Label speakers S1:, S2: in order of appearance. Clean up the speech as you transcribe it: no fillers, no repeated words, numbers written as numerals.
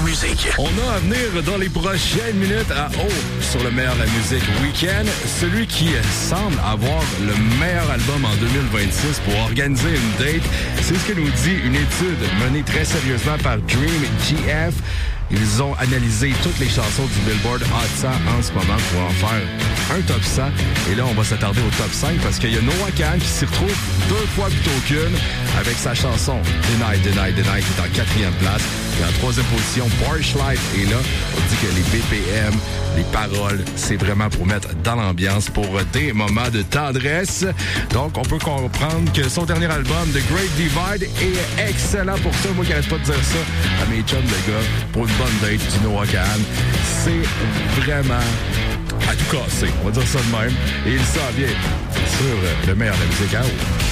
S1: musique.
S2: On a à venir dans les prochaines minutes à sur le meilleur de la musique week-end. Celui qui semble avoir le meilleur album en 2026 pour organiser une date. C'est ce que nous dit une étude menée très sérieusement par Dream GF. Ils ont analysé toutes les chansons du Billboard Hot 100 en ce moment pour en faire un top 100. Et là, on va s'attarder au top 5 parce qu'il y a Noah Kahan qui s'y retrouve 2 fois plutôt qu'une avec sa chanson Deny, Deny, Deny qui est en 4e place. Et en 3e position, Porsche Life est là. On dit que les BPM, les paroles, c'est vraiment pour mettre dans l'ambiance pour des moments de tendresse. Donc, on peut comprendre que son dernier album, The Great Divide, est excellent pour ça. Moi qui n'arrête pas de dire ça à mes chums de gars, pour une bonne date du Noah Kahan. C'est vraiment à tout casser, on va dire ça de même. Et il s'en vient sur le meilleur de la musique à haut.